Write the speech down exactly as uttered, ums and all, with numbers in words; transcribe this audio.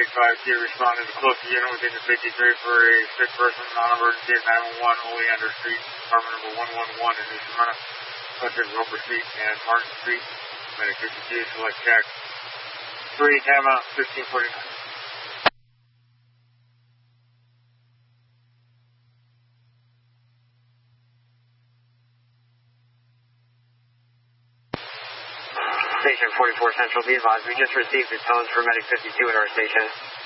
five Q responding to close the unit within the fifty-three for a sick person, non-emergency at nine one one, Oleander Street, apartment number one one one in New Smyrna, subject Roper Street and Martin Street, medic fifty-two, select check, three, time out, fifteen forty-nine. Station forty-four Central, be advised, we just received the tones for medic fifty-two at our station.